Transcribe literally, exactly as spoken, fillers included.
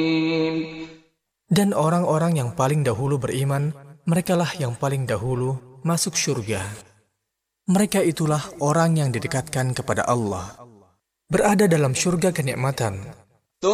Dan orang-orang yang paling dahulu beriman, merekalah yang paling dahulu masuk syurga. Mereka itulah orang yang didekatkan kepada Allah, berada dalam syurga kenikmatan,